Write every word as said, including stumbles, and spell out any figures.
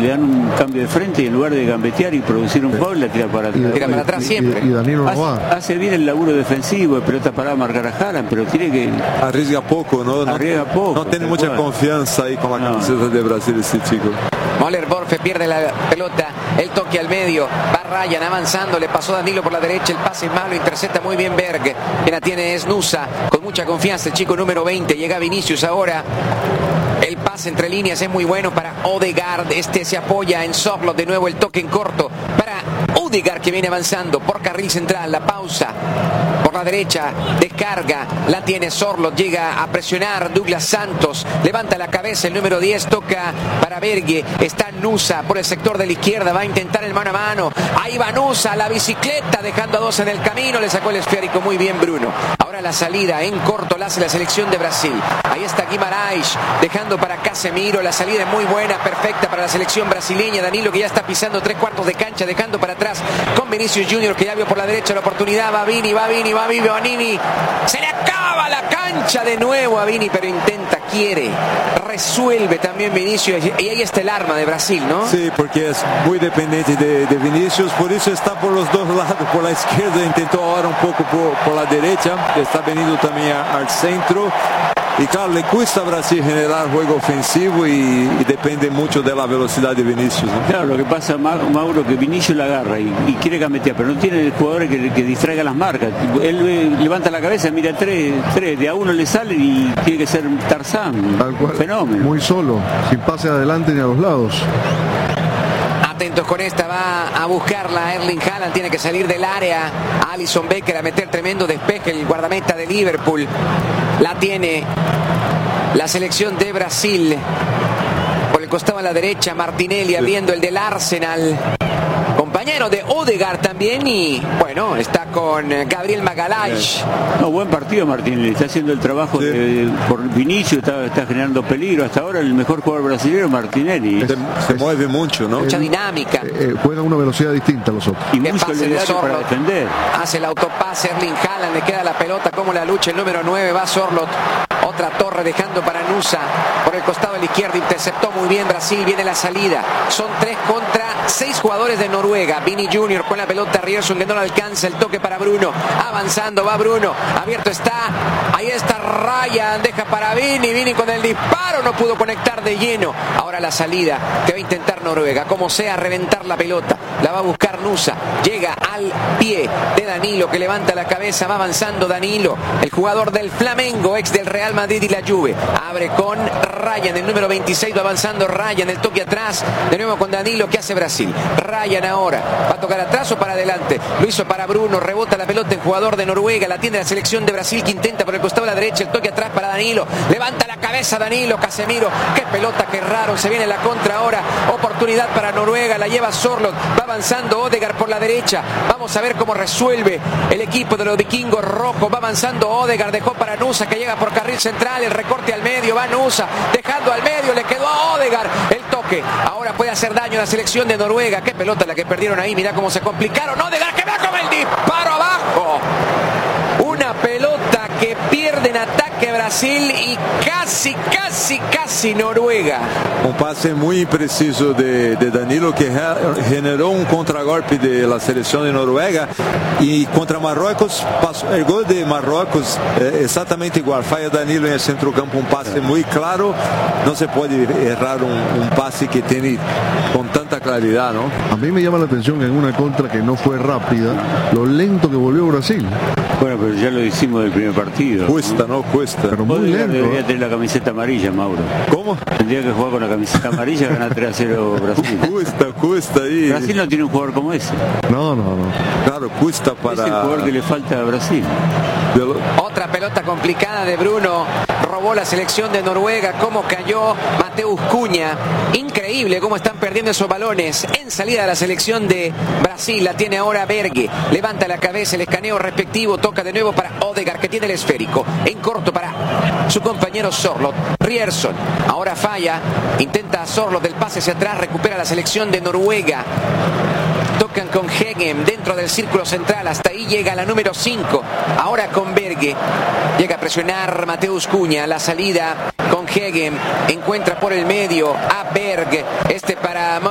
le dan un cambio de frente y en lugar de gambetear y producir un gol, la tira para atrás. Tira para atrás siempre. Y, y Danilo hace, no va. hace bien el laburo defensivo, de pelota parada, marcar a Haaland, pero tiene que... Arriesga poco, ¿no? Arriesga poco. No tiene mucha confianza ahí con la no. camiseta de Brasil ese chico. Moller Borfe pierde la pelota, el toque al medio, va Ryan avanzando, le pasó Danilo por la derecha, el pase es malo, intercepta muy bien Berg, quien la tiene es Nusa, con mucha confianza el chico número veinte, llega Vinicius ahora, el pase entre líneas es muy bueno para Odegaard, este se apoya en Sorloth, de nuevo el toque en corto para Odegaard que viene avanzando por carril central, la pausa por la derecha, descarga, la tiene Sorloth, llega a presionar Douglas Santos, levanta la cabeza el número diez, toca para Berge, está Nusa por el sector de la izquierda, va a intentar el mano a mano, ahí va Nusa, la bicicleta, dejando a dos en el camino, le sacó el esférico muy bien Bruno. Ahora la salida en corto la hace la selección de Brasil, ahí está Guimarães, dejando para Casemiro, la salida es muy buena, perfecta para la selección brasileña, Danilo que ya está pisando tres cuartos de cancha, dejando para atrás con Vinicius Junior que ya vio por la derecha la oportunidad, va Vini, va Vini, va Vini, va Vini, se le acaba la cancha de nuevo a Vini, pero intenta, quiere, resuelve también Vinicius, y ahí está el arma de Brasil, ¿no? Sí, porque es muy dependiente de, de Vinicius, por eso está por los dos lados, por la izquierda, intentó ahora un poco por, por la derecha, está venido también a, al centro. Y claro, le cuesta a Brasil generar juego ofensivo y, y depende mucho de la velocidad de Vinicius, ¿no? Claro, lo que pasa, Mauro, que Vinicius la agarra y, y quiere gambetear, pero no tiene jugadores que, que distraigan las marcas. Él eh, levanta la cabeza, mira tres, tres, de a uno le sale y tiene que ser Tarzán. Tal cual, fenómeno. Muy solo, sin pase adelante ni a los lados. Atentos con esta, va a buscarla Erling Haaland, tiene que salir del área, Alisson Becker a meter tremendo despeje, el guardameta de Liverpool, la tiene la selección de Brasil, por el costado a la derecha Martinelli, abriendo el del Arsenal, compañero de Odegaard también, y bueno, está con Gabriel Magalhães. No, buen partido Martinelli, está haciendo el trabajo sí. de, por Vinicius, está, está generando peligro, hasta ahora el mejor jugador brasileño Martinelli. Se, se mueve mucho, ¿no? Mucha dinámica. Eh, eh, juega a una velocidad distinta a los otros. Y mucho liderazgo para defender. Hace el autopase Erling Haaland, le queda la pelota, como la lucha el número nueve, va Sorloth. Otra torre dejando para Nusa por el costado de la izquierda, interceptó muy bien Brasil, viene la salida, son tres contra seis jugadores de Noruega, Vini Junior con la pelota, Rierson que no la alcanza, el toque para Bruno, avanzando va Bruno, abierto está, ahí está Ryan, deja para Vini, Vini con el disparo, no pudo conectar de lleno, ahora la salida que va a intentar Noruega, como sea reventar la pelota, la va a buscar Nusa, llega al pie de Danilo que levanta la cabeza, va avanzando Danilo, el jugador del Flamengo, ex del Real Madrid y la Juve, abre con Ryan, el número veintiséis, va avanzando Ryan, el toque atrás, de nuevo con Danilo, ¿qué hace Brasil? Ryan ahora, ¿va a tocar atrás o para adelante? Lo hizo para Bruno, rebota la pelota el jugador de Noruega, la tiene la selección de Brasil que intenta por el costado de la derecha, el toque atrás para Danilo, levanta la cabeza Danilo, Casemiro, qué pelota, qué raro, se viene la contra ahora, oportunidad para Noruega, la lleva Sorloth, va avanzando Odegaard por la derecha, vamos a ver cómo resuelve el equipo de los vikingos rojos, va avanzando Odegaard, dejó para Nusa que llega por carril central, el recorte al medio, va Nusa, dejando al medio, le quedó a Odegaard, el toque, ahora puede hacer daño a la selección de Noruega, qué pelota la que perdieron ahí, mirá cómo se complicaron, Odegaard que va con el disparo abajo, una pelota que pierde en ataque Brasil y casi, casi, casi Noruega. Un pase muy impreciso de, de Danilo que generó un contragolpe de la selección de Noruega y contra Marruecos, pasó, el gol de Marruecos eh, exactamente igual, falla Danilo en el centrocampo, un pase muy claro, no se puede errar un, un pase que tiene con tanta claridad, ¿no? A mí me llama la atención en una contra que no fue rápida, lo lento que volvió Brasil. Bueno, pero ya lo hicimos del primer partido. Cuesta, ¿no? Cuesta. Pero muy lento. Debería tener la camiseta amarilla, Mauro. ¿Cómo? Tendría que jugar con la camiseta amarilla y ganar tres a cero Brasil. Cuesta, cuesta ahí. Brasil no tiene un jugador como ese. No, no, no. Claro, cuesta para... Es el jugador que le falta a Brasil. Otra pelota complicada de Bruno, robó la selección de Noruega, cómo cayó Mateus Cunha, increíble cómo están perdiendo esos balones, en salida de la selección de Brasil, la tiene ahora Berge, levanta la cabeza, el escaneo respectivo, toca de nuevo para Odegaard que tiene el esférico, en corto para su compañero Sorloth, Rierson, ahora falla, intenta Sorloth del pase hacia atrás, recupera la selección de Noruega. Tocan con Hegem dentro del círculo central, hasta ahí llega la número cinco, ahora con Berge, llega a presionar Mateus Cunha, la salida con Hegem, encuentra por el medio a Berg, este para